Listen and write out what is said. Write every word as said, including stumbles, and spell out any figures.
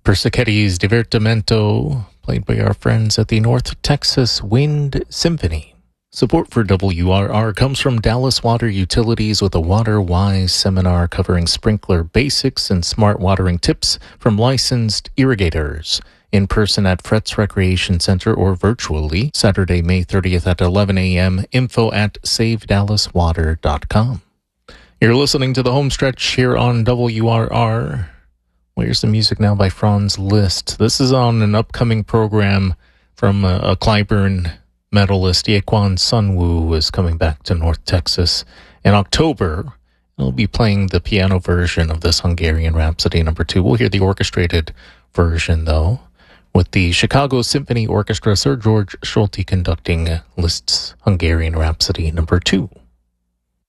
Persicetti's Divertimento, played by our friends at the North Texas Wind Symphony. Support for W R R comes from Dallas Water Utilities with a Water Wise seminar covering sprinkler basics and smart watering tips from licensed irrigators. In person at Fretz Recreation Center or virtually, Saturday, May thirtieth at eleven a.m. Info at save dallas water dot com. You're listening to the home stretch here on W R R. Where's the music now by Franz Liszt? This is on an upcoming program from a, a Clyburn medalist. Yaquan Sunwoo is coming back to North Texas in October. He'll be playing the piano version of this Hungarian Rhapsody number two. We'll hear the orchestrated version, though, with the Chicago Symphony Orchestra, Sir George Solti conducting Liszt's Hungarian Rhapsody number two.